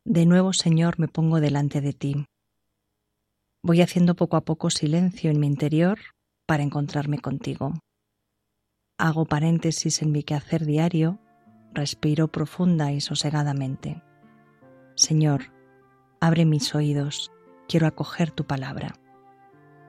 De nuevo, Señor, me pongo delante de ti. Voy haciendo poco a poco silencio en mi interior para encontrarme contigo. Hago paréntesis en mi quehacer diario, respiro profunda y sosegadamente. Señor, abre mis oídos, quiero acoger tu palabra.